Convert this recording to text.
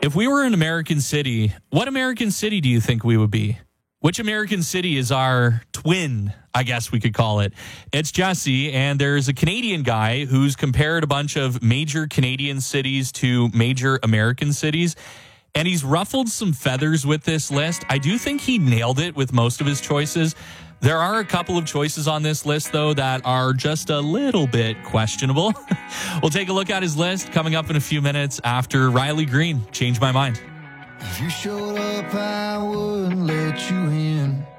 If we were an American city, what American city do you think we would be? Which American city is our twin, I guess we could call it? It's Jesse, and there's a Canadian guy who's compared a bunch of major Canadian cities to major American cities, and he's ruffled some feathers with this list. I do think he nailed it with most of his choices. There are a couple of choices on this list, though, that are just a little bit questionable. We'll take a look at his list coming up in a few minutes after Riley Green, Change My Mind. If you showed up, I wouldn't let you in.